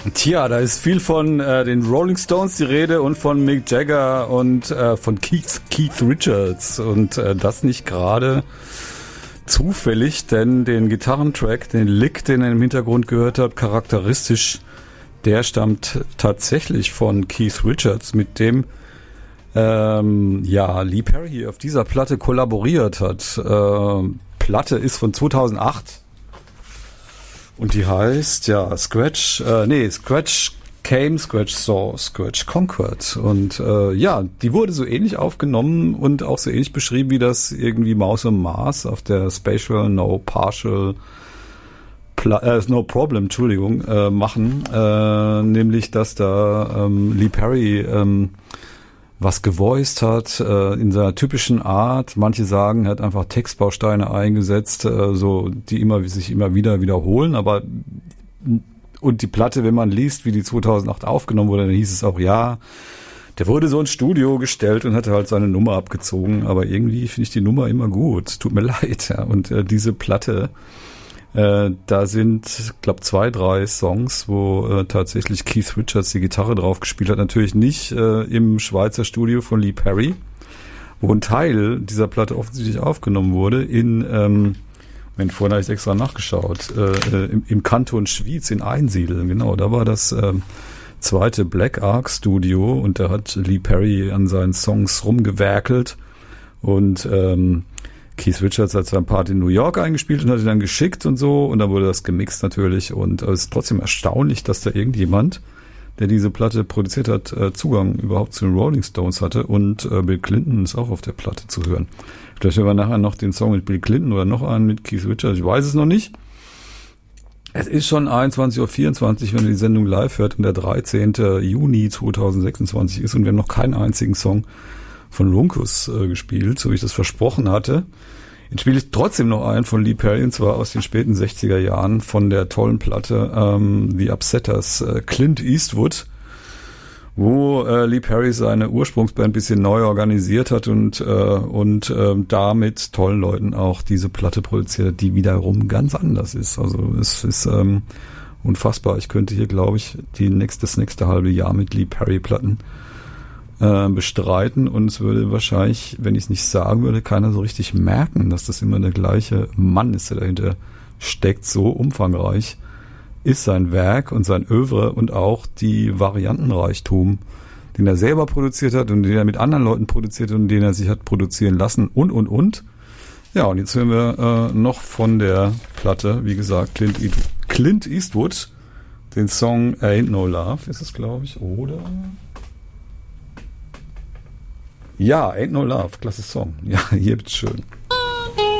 Tja, da ist viel von den Rolling Stones die Rede und von Mick Jagger und von Keith Richards und das nicht gerade zufällig, denn den Gitarrentrack, den Lick, den ihr im Hintergrund gehört habt, charakteristisch, der stammt tatsächlich von Keith Richards, mit dem Lee Perry auf dieser Platte kollaboriert hat. Platte ist von 2008 und die heißt Scratch Came, Scratch Saw, Scratch Conquered. Und die wurde so ähnlich aufgenommen und auch so ähnlich beschrieben wie das irgendwie Maus und Mars auf der Spatial No Problem, machen. Nämlich, dass da Lee Perry was gevoiced hat in seiner typischen Art. Manche sagen, er hat einfach Textbausteine eingesetzt, die sich immer wieder wiederholen, aber und die Platte, wenn man liest, wie die 2008 aufgenommen wurde, dann hieß es auch, der wurde so ins Studio gestellt und hatte halt seine Nummer abgezogen, aber irgendwie finde ich die Nummer immer gut. Tut mir leid. Ja. Und diese Platte, da sind, glaube 2, 3 Songs, wo tatsächlich Keith Richards die Gitarre drauf gespielt hat. Natürlich nicht im Schweizer Studio von Lee Perry, wo ein Teil dieser Platte offensichtlich aufgenommen wurde vorhin habe ich extra nachgeschaut, im Kanton Schwyz in Einsiedeln, genau, da war das zweite Black Ark Studio und da hat Lee Perry an seinen Songs rumgewerkelt und Keith Richards hat seinen Part in New York eingespielt und hat ihn dann geschickt und so und dann wurde das gemixt natürlich und es ist trotzdem erstaunlich, dass da irgendjemand, der diese Platte produziert hat, Zugang überhaupt zu den Rolling Stones hatte und Bill Clinton ist auch auf der Platte zu hören. Vielleicht hören wir nachher noch den Song mit Bill Clinton oder noch einen mit Keith Richards, ich weiß es noch nicht. Es ist schon 21.24 Uhr, wenn ihr die Sendung live hört und der 13. Juni 2026 ist und wir haben noch keinen einzigen Song von Runkus gespielt, so wie ich das versprochen hatte. Jetzt spiele ich trotzdem noch einen von Lee Perry, und zwar aus den späten 60er Jahren von der tollen Platte The Upsetters, Clint Eastwood, wo Lee Perry seine Ursprungsband ein bisschen neu organisiert hat und da mit tollen Leuten auch diese Platte produziert hat, die wiederum ganz anders ist. Also es ist unfassbar. Ich könnte hier, glaube ich, das nächste halbe Jahr mit Lee Perry Platten bestreiten und es würde wahrscheinlich, wenn ich es nicht sagen würde, keiner so richtig merken, dass das immer der gleiche Mann ist, der dahinter steckt. So umfangreich ist sein Werk und sein Övre und auch die Variantenreichtum, den er selber produziert hat und den er mit anderen Leuten produziert hat und den er sich hat produzieren lassen und. Ja, und jetzt hören wir noch von der Platte, wie gesagt, Clint Eastwood, den Song Ain't No Love ist es, glaube ich, oder? Ja, Ain't No Love, klasse Song. Ja, hier bitteschön.